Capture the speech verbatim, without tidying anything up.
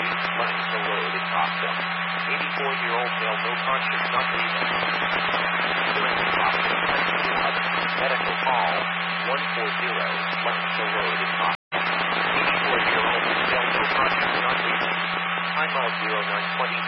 Lemonster Road in Rockville. eighty-four-year-old male, no conscious, not breathing. During the Rockville ten two-up, medical call, one four zero, Lemonster Road in Rockville. eighty-four-year-old male, no conscious, not breathing. Time of zero nine twenty.